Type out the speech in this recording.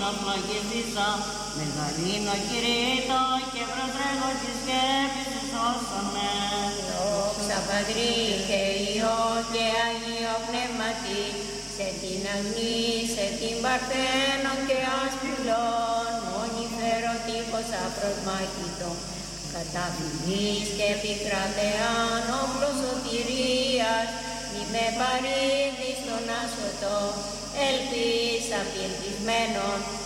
αφλαγιστήσα, μεγαλύνω Κυρίτα και προτρέχω τις σκέψεις σου σώσαμε. Δόξα Πατρί και Υιό και Αγίο Πνεύματι, σε την αγνή, σε την παρθένον και ασπυλών, μόνη φέρω τύπος απροσμάχητο, κατά φιλής και επικρατεάν όπλος σωτηρίας, μη με παρήδεις τον άσωτο, ελπίς απελπισμένον,